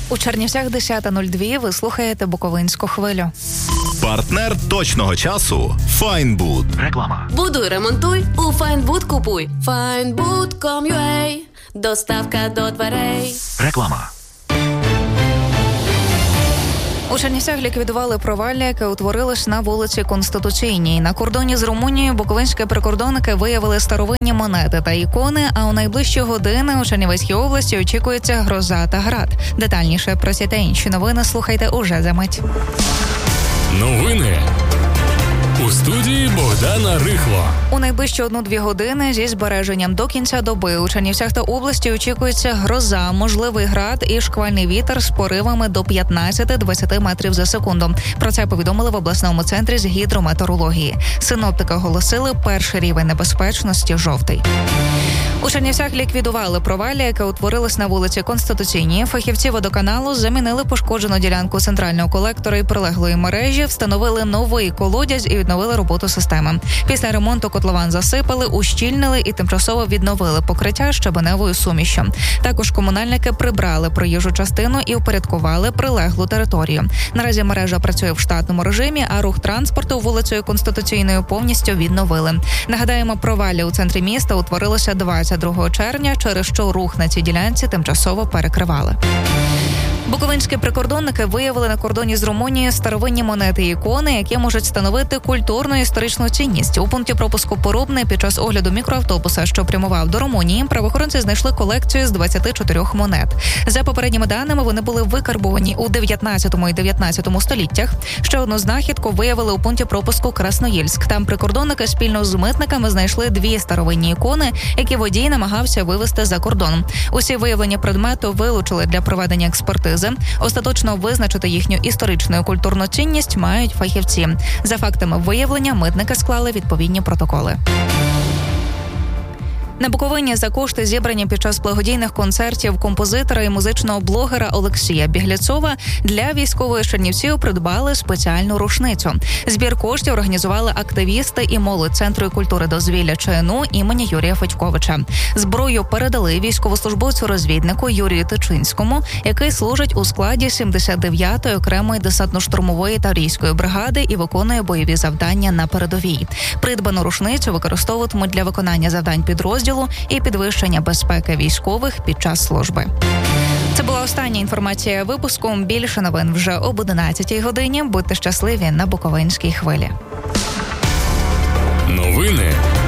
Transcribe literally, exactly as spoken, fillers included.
У Чернівцях десята нуль два, ви слухаєте Буковинську хвилю. Партнер точного часу – Файнбуд. Реклама. Будуй, ремонтуй, у Файнбуд купуй. файнбуд крапка ком крапка ю а. Доставка до дверей. Реклама. У Чернівцях ліквідували провалля, яке утворилось на вулиці Конституційній. На кордоні з Румунією буковинські прикордонники виявили старовинні монети та ікони, а у найближчі години у Чернівецькій області очікується гроза та град. Детальніше про ці та інші новини слухайте уже за мить. Новини у студії Богдана Рихло. У найближчі одну-дві години зі збереженням до кінця доби у Чернівцях та області очікується гроза, можливий град і шквальний вітер з поривами до п'ятнадцять-двадцять метрів за секунду. Про це повідомили в обласному центрі з гідрометеорології. Синоптики оголосили перший рівень небезпечності – жовтий. У Чернівцях ліквідували провалля, яке утворилось на вулиці Конституційній. Фахівці водоканалу замінили пошкоджену ділянку центрального колектора і прилеглої мережі, встановили новий колодязь і відновили роботу системи. Після ремонту котлован засипали, ущільнили і тимчасово відновили покриття щебеневою сумішю. Також комунальники прибрали проїжджу частину і упорядкували прилеглу територію. Наразі мережа працює в штатному режимі, а рух транспорту вулицею Конституційною повністю відновили. Нагадаємо, провалля у центрі міста утворилося двадцять другого червня, через що рух на цій ділянці тимчасово перекривали. Буковинські прикордонники виявили на кордоні з Румунією старовинні монети і ікони, які можуть становити культурну і історичну цінність. У пункті пропуску Порубне під час огляду мікроавтобуса, що прямував до Румунії, правоохоронці знайшли колекцію з двадцяти чотирьох монет. За попередніми даними, вони були викарбовані у дев'ятнадцятому і дев'ятнадцятому століттях. Ще одну знахідку виявили у пункті пропуску Красноїльськ. Там прикордонники спільно з митниками знайшли дві старовинні ікони, які водій намагався вивезти за кордон. Усі виявлені предмети вилучили для проведення експертизи. Остаточно визначити їхню історичну і культурну цінність мають фахівці. За фактами виявлення митники склали відповідні протоколи. На Буковині за кошти, зібрані під час благодійних концертів композитора і музичного блогера Олексія Бігляцова, для військової Чернівців придбали спеціальну рушницю. Збір коштів організували активісти і молодь Центру культури дозвілля ЧНУ імені Юрія Федьковича. Зброю передали військовослужбовцю-розвіднику Юрію Тичинському, який служить у складі сімдесят дев'ятої окремої десантно-штурмової таврійської бригади і виконує бойові завдання на передовій. Придбану рушницю використовуватимуть для виконання завдань підрозділу і підвищення безпеки військових під час служби. Це була остання інформація випуску. Більше новин вже об одинадцятій годині. Будьте щасливі на Буковинській хвилі. Новини